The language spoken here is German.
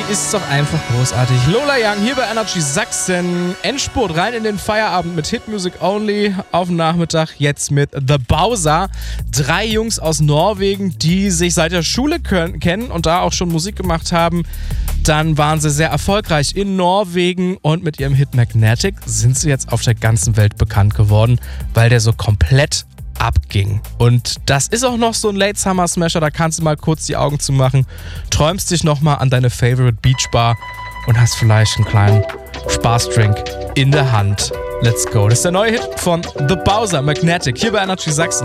ist doch einfach großartig. Lola Young hier bei Energy Sachsen. Endspurt rein in den Feierabend mit Hit Music Only auf dem Nachmittag. Jetzt mit The Bowser. 3 Jungs aus Norwegen, die sich seit der Schule kennen und da auch schon Musik gemacht haben. Dann waren sie sehr erfolgreich in Norwegen und mit ihrem Hit Magnetic sind sie jetzt auf der ganzen Welt bekannt geworden, weil der so komplett abging. Und das ist auch noch so ein Late Summer Smasher, da kannst du mal kurz die Augen zumachen, träumst dich nochmal an deine Favorite Beach Bar und hast vielleicht einen kleinen Spaßdrink in der Hand. Let's go. Das ist der neue Hit von The Bowser, Magnetic, hier bei Energy Sachsen.